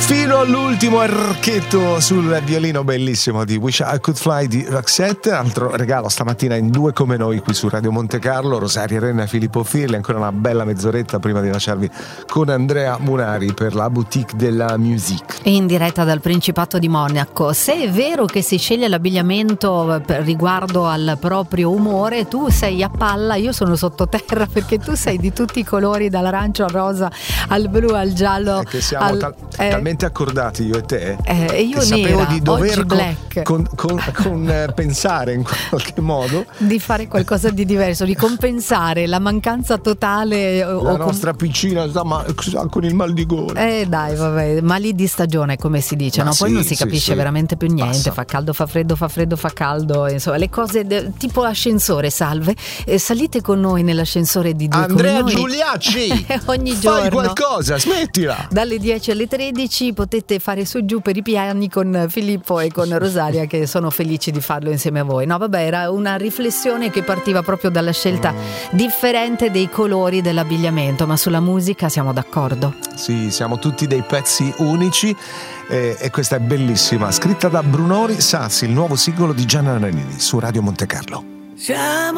Fino all'ultimo archetto sul violino bellissimo di Wish I Could Fly di Roxette. Altro regalo stamattina in Due Come Noi qui su Radio Monte Carlo. Rosaria Renna e Filippo Firli. Ancora una bella mezz'oretta prima di lasciarvi con Andrea Munari per la Boutique de la Musique. In diretta dal Principato di Monaco. Se è vero che si sceglie l'abbigliamento riguardo al proprio umore, tu sei a palla, io sono sottoterra, perché tu sei di tutti i colori, dall'arancio al rosa al blu al giallo. È che siamo talmente accordati io e te, e io che nera, sapevo di dover con pensare in qualche modo di fare qualcosa di diverso, di compensare la mancanza totale la nostra piccina ma con il mal di gola. Dai, vabbè, mali di stagione, come si dice, no? Poi non si capisce veramente più niente. Passa. Fa caldo, fa freddo, fa freddo, fa caldo, insomma le cose tipo ascensore. Salve, salite con noi nell'ascensore di Due Andrea Come Noi. Giuliacci ogni giorno fai qualcosa, smettila. Dalle 10 alle 13 potete fare su e giù per i piani con Filippo e con Rosaria, che sono felici di farlo insieme a voi. No, vabbè, era una riflessione che partiva proprio dalla scelta differente dei colori dell'abbigliamento, ma sulla musica siamo d'accordo. Sì, siamo tutti dei pezzi unici e questa è bellissima, scritta da Brunori Sassi, il nuovo singolo di Gianna Nannini su Radio Monte Carlo.